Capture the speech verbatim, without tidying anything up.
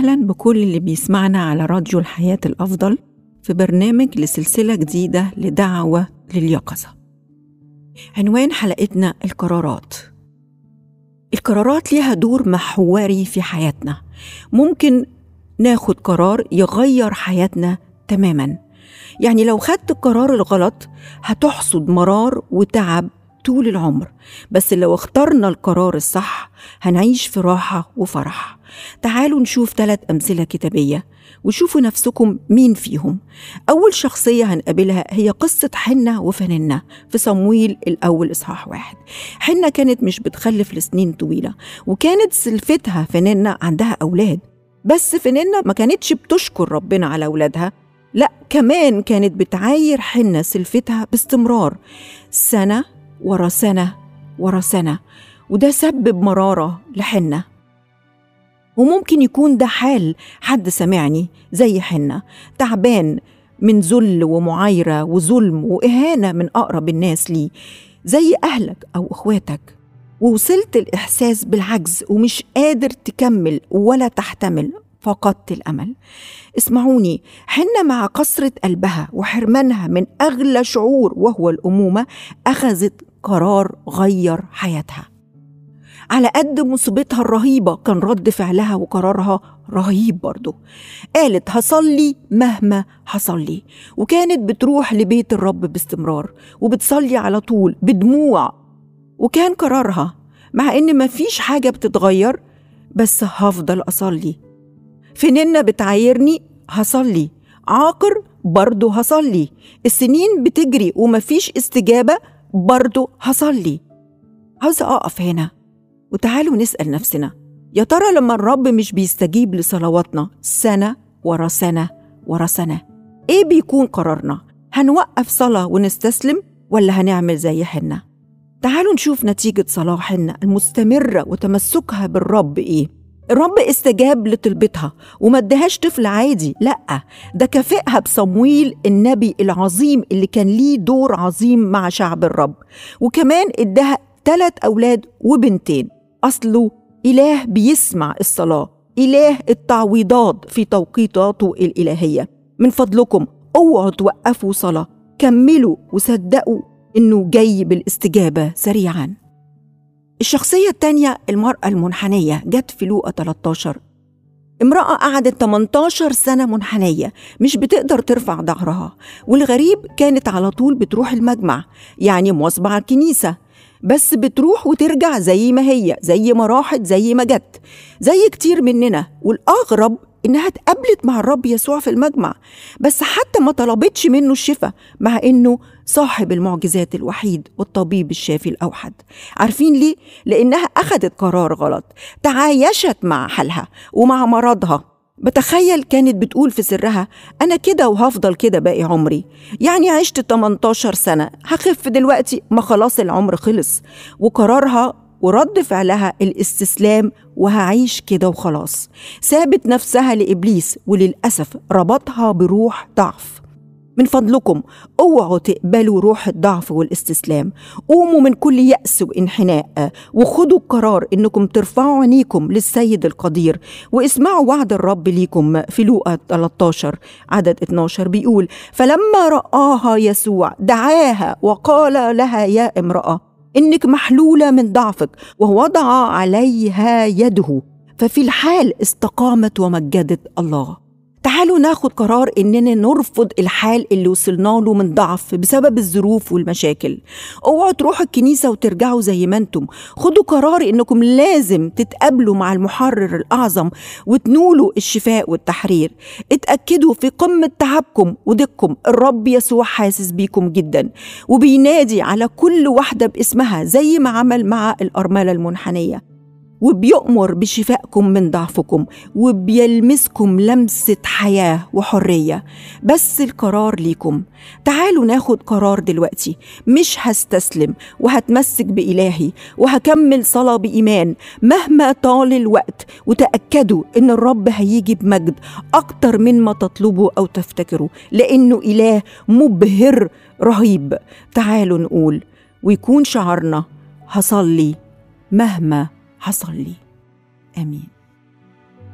أهلاً بكل اللي بيسمعنا على راديو الحياة الأفضل في برنامج لسلسلة جديدة لدعوة لليقظة. عنوان حلقتنا القرارات. القرارات ليها دور محوري في حياتنا، ممكن ناخد قرار يغير حياتنا تماماً. يعني لو خدت القرار الغلط هتحصد مرار وتعب طول العمر، بس لو اخترنا القرار الصح هنعيش في راحة وفرح. تعالوا نشوف ثلاث أمثلة كتابية وشوفوا نفسكم مين فيهم. أول شخصية هنقابلها هي قصة حنة وفننة في صمويل الأول إصحاح واحد. حنة كانت مش بتخلف لسنين طويلة، وكانت سلفتها فننة عندها أولاد، بس فننة ما كانتش بتشكر ربنا على أولادها، لا كمان كانت بتعاير حنة سلفتها باستمرار سنة ورا سنة ورا سنة، وده سبب مرارة لحنة. وممكن يكون ده حال حد سمعني زي حنة، تعبان من ذل ومعايرة وظلم وإهانة من أقرب الناس ليه زي أهلك أو إخواتك، ووصلت الإحساس بالعجز ومش قادر تكمل ولا تحتمل، فقدت الأمل. اسمعوني، حنة مع كسرة قلبها وحرمانها من أغلى شعور وهو الأمومة أخذت قرار غير حياتها. على قد مصيبتها الرهيبة كان رد فعلها وقرارها رهيب برضو. قالت هصلي مهما حصل لي، وكانت بتروح لبيت الرب باستمرار وبتصلي على طول بدموع، وكان قرارها مع إن مفيش حاجة بتتغير بس هفضل أصلي. فننة بتعايرني هصلي، عاقر برضو هصلي، السنين بتجري ومفيش استجابة برضو هصلي. عاوزة أقف هنا وتعالوا نسأل نفسنا، يا ترى لما الرب مش بيستجيب لصلواتنا سنة ورا سنة ورا سنة إيه بيكون قرارنا؟ هنوقف صلاة ونستسلم ولا هنعمل زي حنة؟ تعالوا نشوف نتيجة صلاة حنة المستمرة وتمسكها بالرب إيه. الرب استجاب لطلبتها وما ادهاش طفل عادي، لأ ده كافئها بصمويل النبي العظيم اللي كان ليه دور عظيم مع شعب الرب، وكمان ادها ثلاث أولاد وبنتين. أصله إله بيسمع الصلاة، إله التعويضات في توقيتاته الإلهية. من فضلكم اوعوا توقفوا صلاة، كملوا وصدقوا إنه جاي بالاستجابة سريعاً. الشخصية التانية المرأة المنحنية جت في لوقا ثلاثة عشر. امرأة قعدت ثمانية عشر سنة منحنية مش بتقدر ترفع ظهرها، والغريب كانت على طول بتروح المجمع، يعني مواظبة على الكنيسة، بس بتروح وترجع زي ما هي، زي ما راحت زي ما جت، زي كتير مننا. والأغرب إنها اتقابلت مع الرب يسوع في المجمع، بس حتى ما طلبتش منه الشفاء مع إنه صاحب المعجزات الوحيد والطبيب الشافي الأوحد. عارفين ليه؟ لأنها أخذت قرار غلط، تعايشت مع حالها ومع مرضها. بتخيل كانت بتقول في سرها أنا كده وهفضل كده باقي عمري، يعني عشت ثمانية عشر سنة هخف دلوقتي، ما خلاص العمر خلص. وقرارها ورد فعلها الاستسلام، وهعيش كده وخلاص. سابت نفسها لإبليس، وللأسف ربطها بروح ضعف. من فضلكم اوعوا تقبلوا روح الضعف والاستسلام، قوموا من كل يأس وانحناء وخدوا القرار انكم ترفعوا عينيكم للسيد القدير، واسمعوا وعد الرب ليكم في لوقا ثلاثة عشر عدد اثنا عشر بيقول فلما رآها يسوع دعاها وقال لها يا امرأة إنك محلولة من ضعفك، ووضع عليها يده، ففي الحال استقامت ومجدت الله. تعالوا ناخد قرار إننا نرفض الحال اللي وصلنا له من ضعف بسبب الظروف والمشاكل. اوعوا تروحوا الكنيسة وترجعوا زي ما انتم، خدوا قرار إنكم لازم تتقابلوا مع المحرر الأعظم وتنولوا الشفاء والتحرير. اتأكدوا في قمة تعبكم وضيقكم الرب يسوع حاسس بيكم جدا، وبينادي على كل واحدة باسمها زي ما عمل مع الأرملة المنحنية، وبيؤمر بشفائكم من ضعفكم، وبيلمسكم لمسة حياة وحرية. بس القرار ليكم. تعالوا ناخد قرار دلوقتي، مش هستسلم وهتمسك بإلهي وهكمل صلاة بإيمان مهما طال الوقت، وتأكدوا إن الرب هيجي بمجد أكتر من ما تطلبوا أو تفتكروا، لأنه إله مبهر رهيب. تعالوا نقول ويكون شعارنا هصلي مهما حصل لي. آمين.